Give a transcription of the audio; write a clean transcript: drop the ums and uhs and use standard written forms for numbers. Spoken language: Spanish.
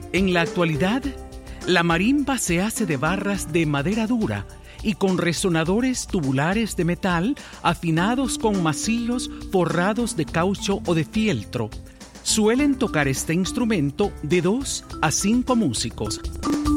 En la actualidad, la marimba se hace de barras de madera dura y con resonadores tubulares de metal afinados con masillos forrados de caucho o de fieltro. Suelen tocar este instrumento de 2 a 5 músicos.